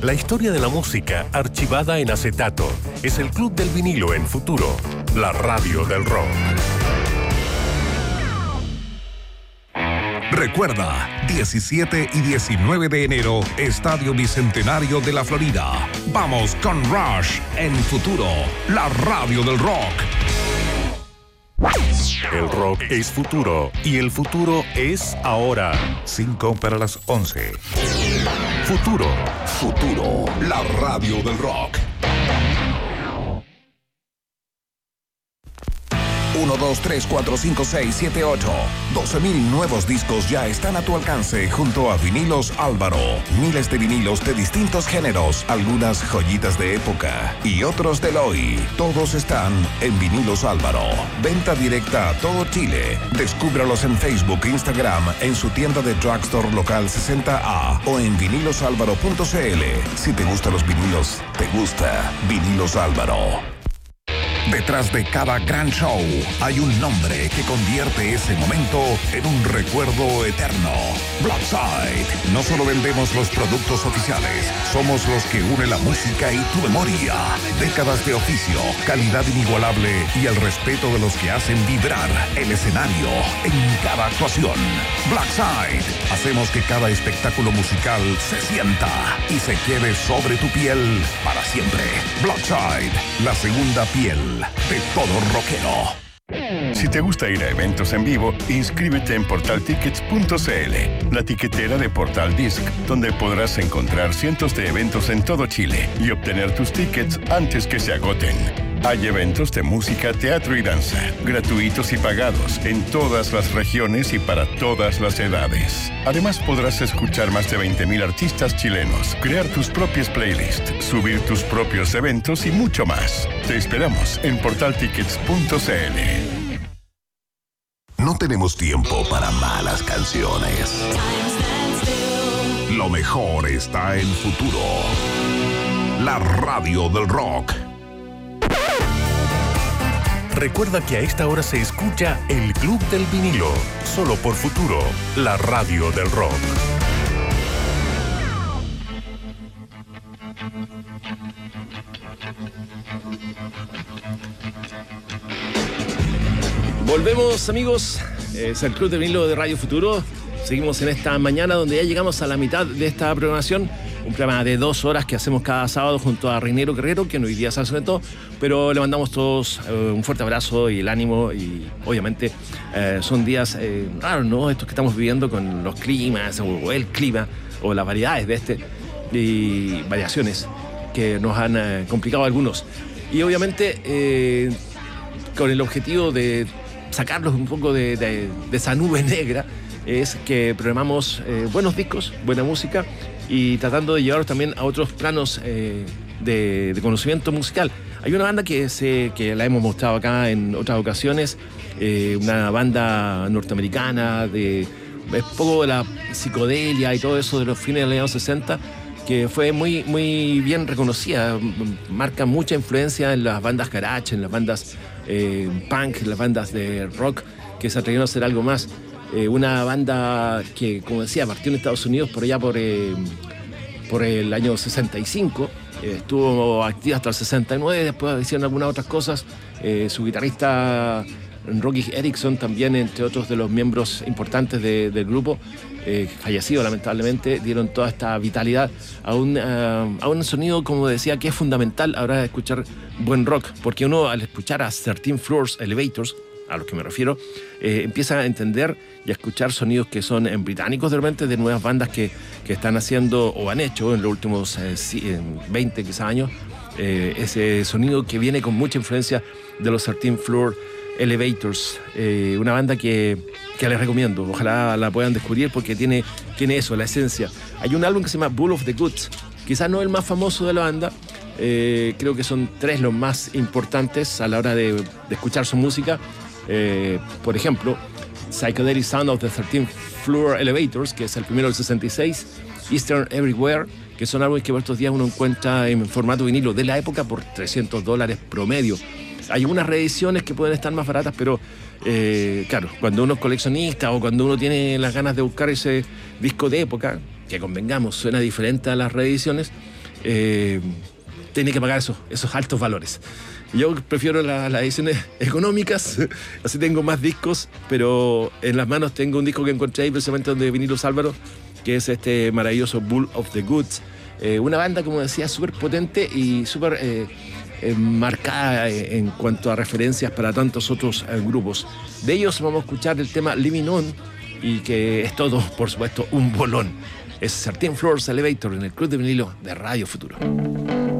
La historia de la música archivada en acetato. Es el Club del Vinilo en Futuro, la radio del rock. Recuerda, 17 y 19 de enero, Estadio Bicentenario de la Florida. Vamos con Rush en Futuro, la radio del rock. El rock es futuro y el futuro es ahora. 11:05. Futuro. Futuro, la radio del rock. 1, 2, 3, 4, 5, 6, 7, 8. 12,000 nuevos discos ya están a tu alcance junto a Vinilos Álvaro. Miles de vinilos de distintos géneros, algunas joyitas de época y otros del hoy. Todos están en Vinilos Álvaro. Venta directa a todo Chile. Descúbralos en Facebook e Instagram, en su tienda de drugstore local 60A o en vinilosálvaro.cl. Si te gustan los vinilos, te gusta Vinilos Álvaro. Detrás de cada gran show hay un nombre que convierte ese momento en un recuerdo eterno. Blackside. No solo vendemos los productos oficiales, somos los que unen la música y tu memoria. Décadas de oficio, calidad inigualable y el respeto de los que hacen vibrar el escenario en cada actuación. Blackside. Hacemos que cada espectáculo musical se sienta y se quede sobre tu piel para siempre. Blackside, la segunda piel de todo rockero. Si te gusta ir a eventos en vivo, inscríbete en portaltickets.cl, la tiquetera de Portal Disc, donde podrás encontrar cientos de eventos en todo Chile y obtener tus tickets antes que se agoten. Hay eventos de música, teatro y danza, gratuitos y pagados, en todas las regiones y para todas las edades. Además, podrás escuchar más de 20,000 artistas chilenos, crear tus propias playlists, subir tus propios eventos y mucho más. Te esperamos en portaltickets.cl. No tenemos tiempo para malas canciones. Lo mejor está en Futuro, la radio del rock. Recuerda que a esta hora se escucha el Club del Vinilo, solo por Futuro, la radio del rock. Volvemos, amigos, es el Club del Vinilo de Radio Futuro. Seguimos en esta mañana donde ya llegamos a la mitad de esta programación. Un programa de 2 horas que hacemos cada sábado junto a Reinero Guerrero, que hoy día se ausentó, pero le mandamos todos un fuerte abrazo y el ánimo. Y obviamente son días raros, ¿no? Estos que estamos viviendo con los climas o el clima o las variedades de y variaciones que nos han complicado a algunos. Y obviamente con el objetivo de sacarlos un poco de esa nube negra, es que programamos buenos discos, buena música, y tratando de llevarlos también a otros planos de conocimiento musical. Hay una banda que la hemos mostrado acá en otras ocasiones, una banda norteamericana es poco de la psicodelia y todo eso de los fines de los años 60, que fue muy, muy bien reconocida, marca mucha influencia en las bandas garage, en las bandas punk, en las bandas de rock, que se atrevieron a hacer algo más. Una banda que, como decía, partió en Estados Unidos por allá por el año 65, estuvo activa hasta el 69, después hicieron algunas otras cosas. Su guitarrista Rocky Erickson, también entre otros de los miembros importantes del grupo, fallecido lamentablemente, dieron toda esta vitalidad a un sonido, como decía, que es fundamental a la hora de escuchar buen rock, porque uno, al escuchar a 13 Floors Elevators, a los que me refiero, empieza a entender y a escuchar sonidos que son británicos de repente, de nuevas bandas que están haciendo o han hecho en los últimos 20 quizás años, ese sonido que viene con mucha influencia de los 13 Floor Elevators, una banda que les recomiendo, ojalá la puedan descubrir porque tiene eso, la esencia. Hay un álbum que se llama Bull of the Goods, quizás no el más famoso de la banda, creo que son 3 los más importantes a la hora de escuchar su música. Por ejemplo, Psychedelic Sound of the 13th Floor Elevators, que es el primero del 66, Eastern Everywhere, que son álbumes que por estos días uno encuentra en formato vinilo de la época por $300 promedio. Hay unas reediciones que pueden estar más baratas, pero claro, cuando uno es coleccionista o cuando uno tiene las ganas de buscar ese disco de época, que convengamos, suena diferente a las reediciones, tiene que pagar esos altos valores. Yo prefiero las ediciones económicas, así tengo más discos, pero en las manos tengo un disco que encontré ahí precisamente donde Vinilos Álvaro, que es este maravilloso Bull of the Goods. Una banda, como decía, súper potente y súper marcada en cuanto a referencias para tantos otros grupos. De ellos vamos a escuchar el tema Living On, y que es todo, por supuesto, un bolón. Es 13 Floors Elevator en el Club de Vinilo de Radio Futuro.